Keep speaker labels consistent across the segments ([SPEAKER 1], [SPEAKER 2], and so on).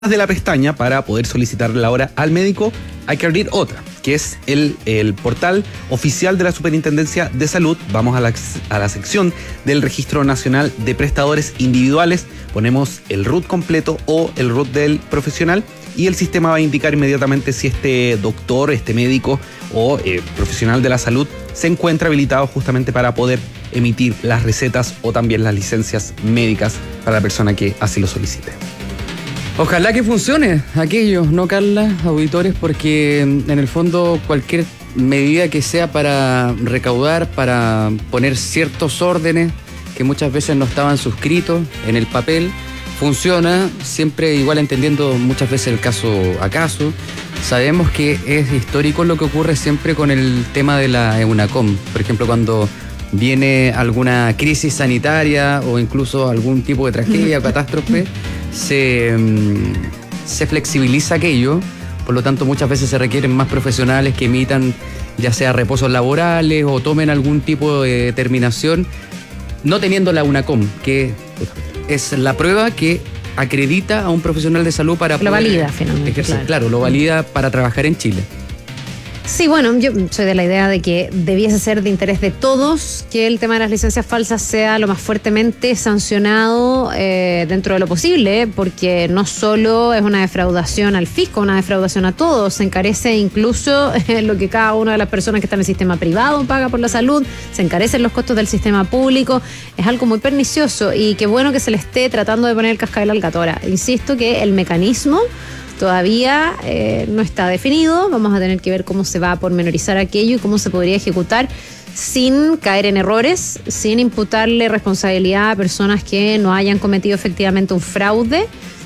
[SPEAKER 1] de la pestaña para poder solicitar la hora al médico, hay que abrir otra, que es el portal oficial de la Superintendencia de Salud. Vamos a la sección del Registro Nacional de Prestadores Individuales, ponemos el RUT completo o el RUT del profesional y el sistema va a indicar inmediatamente si este doctor, este médico o profesional de la salud se encuentra habilitado justamente para poder emitir las recetas o también las licencias médicas para la persona que así lo solicite.
[SPEAKER 2] Ojalá que funcione aquello, ¿no, Carla? Auditores, porque en el fondo cualquier medida que sea para recaudar, para poner ciertos órdenes que muchas veces no estaban suscritos en el papel, funciona, siempre igual entendiendo muchas veces el caso a caso. Sabemos que es histórico lo que ocurre siempre con el tema de la EUNACOM. Por ejemplo, cuando viene alguna crisis sanitaria o incluso algún tipo de tragedia o catástrofe, se flexibiliza aquello, por lo tanto muchas veces se requieren más profesionales que emitan ya sea reposos laborales o tomen algún tipo de determinación, no teniendo la UNACOM, que es la prueba que acredita a un profesional de salud para
[SPEAKER 3] lo valida finalmente
[SPEAKER 2] ejercer, claro, lo valida para trabajar en Chile.
[SPEAKER 3] Sí, bueno, yo soy de la idea de que debiese ser de interés de todos que el tema de las licencias falsas sea lo más fuertemente sancionado dentro de lo posible, porque no solo es una defraudación al fisco, una defraudación a todos, se encarece incluso lo que cada una de las personas que está en el sistema privado paga por la salud, se encarecen los costos del sistema público, es algo muy pernicioso y qué bueno que se le esté tratando de poner el cascabel al gato. Ahora, insisto que el mecanismo todavía no está definido, vamos a tener que ver cómo se va a pormenorizar aquello y cómo se podría ejecutar sin caer en errores, sin imputarle responsabilidad a personas que no hayan cometido efectivamente un fraude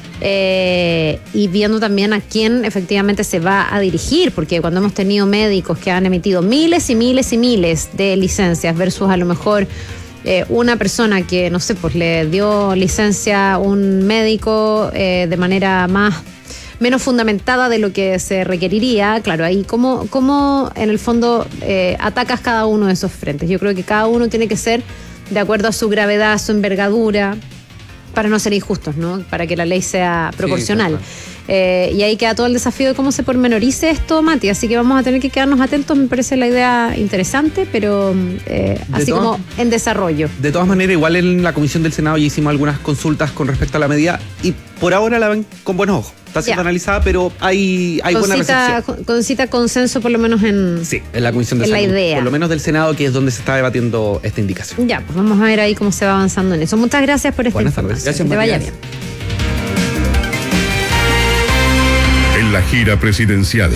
[SPEAKER 3] y viendo también a quién efectivamente se va a dirigir, porque cuando hemos tenido médicos que han emitido miles y miles y miles de licencias versus a lo mejor una persona que, no sé, pues le dio licencia a un médico de manera menos fundamentada de lo que se requeriría, claro, ahí cómo en el fondo atacas cada uno de esos frentes. Yo creo que cada uno tiene que ser de acuerdo a su gravedad, a su envergadura, para no ser injustos, ¿no? Para que la ley sea proporcional. Sí, y ahí queda todo el desafío de cómo se pormenorice esto, Mati, así que vamos a tener que quedarnos atentos, me parece la idea interesante, pero así como en desarrollo.
[SPEAKER 1] De todas maneras, igual en la Comisión del Senado ya hicimos algunas consultas con respecto a la medida y por ahora la ven con buenos ojos. Está siendo analizada, pero hay buena recepción.
[SPEAKER 3] Concita consenso por lo menos en
[SPEAKER 1] la Comisión de Salud,
[SPEAKER 3] la idea.
[SPEAKER 1] Por lo menos del Senado, que es donde se está debatiendo esta indicación.
[SPEAKER 3] Ya, pues vamos a ver ahí cómo se va avanzando en eso. Muchas gracias por esta información.
[SPEAKER 1] Gracias,
[SPEAKER 3] que te vaya bien.
[SPEAKER 4] En la gira presidencial.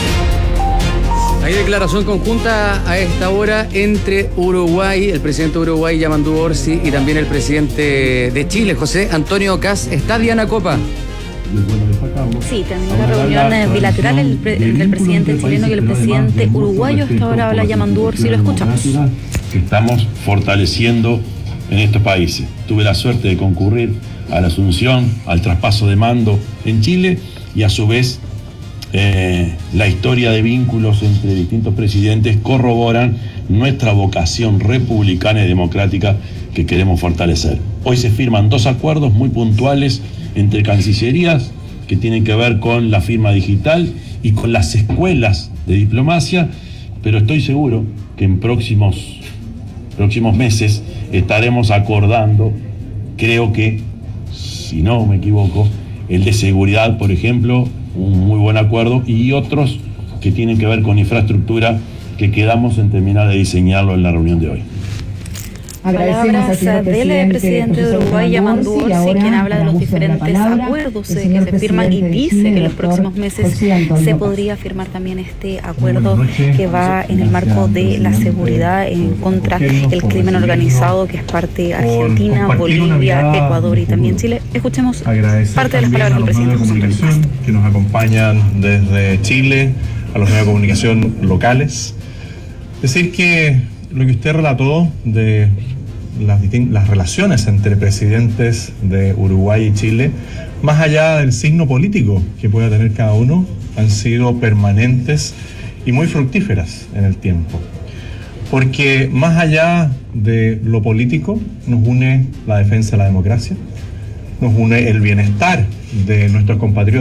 [SPEAKER 2] Hay declaración conjunta a esta hora entre Uruguay, el presidente de Uruguay, Yamandu Orsi, y también el presidente de Chile, José Antonio Kast. ¿Está Diana Copa?
[SPEAKER 5] Sí, tenemos una reunión bilateral entre el presidente chileno y el presidente uruguayo. Hasta ahora habla Yamandu Orsi, lo escuchamos.
[SPEAKER 6] Que estamos fortaleciendo en estos países. Tuve la suerte de concurrir a la asunción, al traspaso de mando en Chile y a su vez la historia de vínculos entre distintos presidentes corroboran nuestra vocación republicana y democrática que queremos fortalecer. Hoy se firman 2 acuerdos muy puntuales entre cancillerías que tienen que ver con la firma digital y con las escuelas de diplomacia, pero estoy seguro que en próximos meses estaremos acordando, creo que, si no me equivoco, el de seguridad, por ejemplo, un muy buen acuerdo, y otros que tienen que ver con infraestructura que quedamos en terminar de diseñarlo en la reunión de hoy.
[SPEAKER 5] Palabras del presidente de Uruguay, Yamandu Orsi, quien habla de los diferentes acuerdos que se firman y dice que en los próximos meses se podría firmar también este acuerdo que va en el marco de la seguridad en contra del crimen organizado, que es parte Argentina, Bolivia, Ecuador y también Chile. Escuchemos parte de las palabras del presidente José Antonio Kast.
[SPEAKER 7] Que nos acompañan desde Chile, a los medios de comunicación locales. Decir que lo que usted relató de las relaciones entre presidentes de Uruguay y Chile, más allá del signo político que pueda tener cada uno, han sido permanentes y muy fructíferas en el tiempo. Porque más allá de lo político, nos une la defensa de la democracia, nos une el bienestar de nuestros compatriotas.